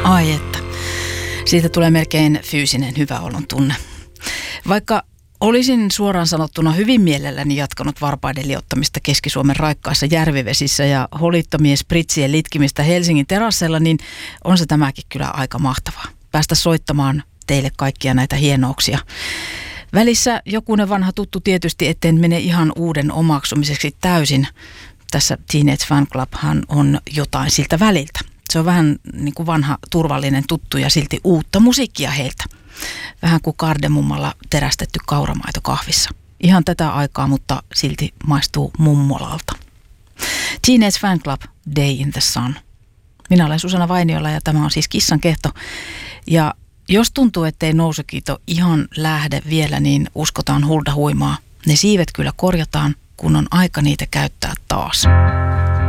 Ai että. Siitä tulee melkein fyysinen hyvä olon tunne. Vaikka olisin suoraan sanottuna hyvin mielelläni jatkanut varpaiden liottamista Keski-Suomen raikkaissa järvivesissä ja holittomien spritsien litkimistä Helsingin terassella, niin on se tämäkin kyllä aika mahtavaa. Päästä soittamaan teille kaikkia näitä hienouksia. Välissä jokunen vanha tuttu tietysti, etten mene ihan uuden omaksumiseksi täysin. Tässä Teenage Fan Clubhan on jotain siltä väliltä. Se on vähän niin kuin vanha turvallinen tuttu ja silti uutta musiikkia heiltä. Vähän kuin kardemummalla terästetty kauramaito kahvissa. Ihan tätä aikaa, mutta silti maistuu mummolalta. Teenage Fan Club, Day in the Sun. Minä olen Susanna Vainiola ja tämä on siis Kissan kehto. Ja jos tuntuu, ettei nousukiito ihan lähde vielä, niin uskotaan hulda huimaa. Ne siivet kyllä korjataan, kun on aika niitä käyttää taas.